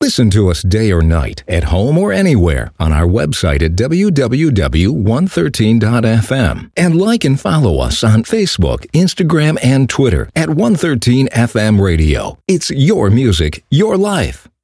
Listen to us day or night, at home or anywhere, on our website at www.113.fm. And like and follow us on Facebook, Instagram, and Twitter at 113 FM Radio. It's your music, your life.